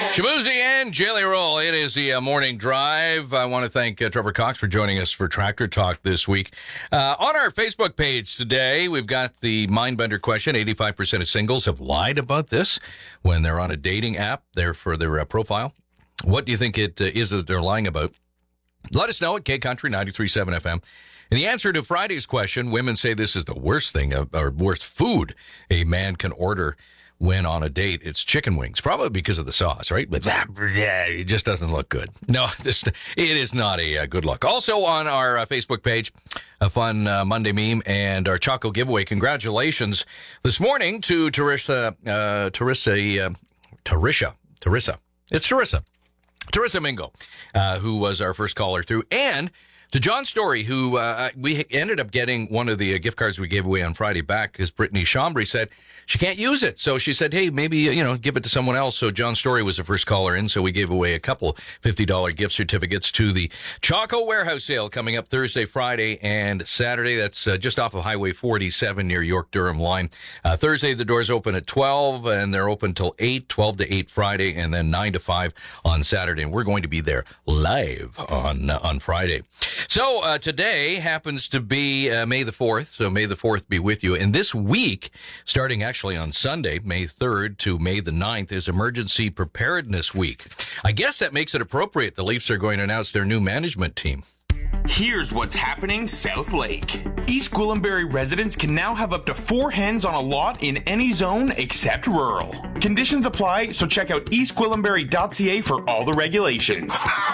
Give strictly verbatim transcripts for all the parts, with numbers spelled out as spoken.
Shamuzi and Jelly Roll. It is the uh, morning drive. I want to thank uh, Trevor Cox for joining us for Tractor Talk this week. Uh, on our Facebook page today, we've got the Mindbender question. eighty-five percent of singles have lied about this when they're on a dating app there for their uh, profile. What do you think it uh, is that they're lying about? Let us know at K Country ninety-three point seven F M. And the answer to Friday's question, women say this is the worst thing, uh, or worst food a man can order when on a date. It's chicken wings, probably because of the sauce, right? But that, yeah, it just doesn't look good. No, this, it is not a, a good look. Also on our uh, Facebook page, a fun uh, Monday meme and our Choco giveaway. Congratulations this morning to Teresa, uh, Teresa, uh, Teresa, Teresa. It's Teresa. Teresa Mingo, uh, who was our first caller through, and to John Story, who uh, we ended up getting one of the uh, gift cards we gave away on Friday back, because Brittany Chambry said she can't use it. So she said, hey, maybe, you know, give it to someone else. So John Story was the first caller in, so we gave away a couple fifty dollars gift certificates to the Choco Warehouse Sale coming up Thursday, Friday, and Saturday. That's uh, just off of Highway forty-seven near York-Durham line. Uh, Thursday, the doors open at twelve, and they're open till eight, twelve to eight Friday, and then nine to five on Saturday. And we're going to be there live on, uh, on Friday. So uh, today happens to be uh, May the fourth, so May the fourth be with you. And this week, starting actually on Sunday, May third to May the ninth, is Emergency Preparedness Week. I guess that makes it appropriate. The Leafs are going to announce their new management team. Here's what's happening South Lake. East Gwillimbury residents can now have up to four hens on a lot in any zone except rural. Conditions apply, so check out east gwillimbury dot c a for all the regulations.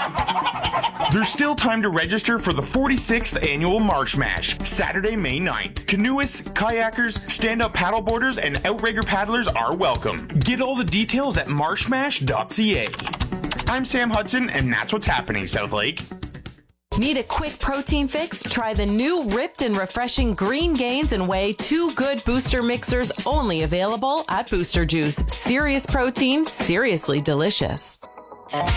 There's still time to register for the forty-sixth Annual Marsh Mash, Saturday, May ninth. Canoeists, kayakers, stand-up paddleboarders, and outrigger paddlers are welcome. Get all the details at marsh mash dot c a. I'm Sam Hudson, and that's what's happening South Lake. Need a quick protein fix? Try the new ripped and refreshing Green Gains and Whey Two Good Booster Mixers, only available at Booster Juice. Serious protein, seriously delicious.